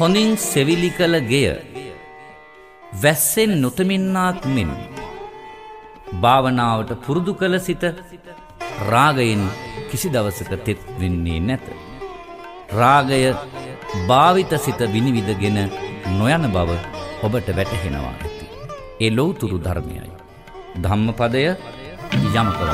හොඳින් සෙවිලි කළ ගෙය වැස්සෙන් නොතමින්නාක් මෙන් භාවනාවට පුරුදු කළ සිත රාගයෙන් කිසි දවසක තෙත් වෙන්නේ නැත. රාගය භාවිත සිත විනිවිදගෙන නොයන බව ඔබට වැටහෙනවා ඇති. ඒ ලෞතුරු ධර්මයයි. ධම්මපදය යමක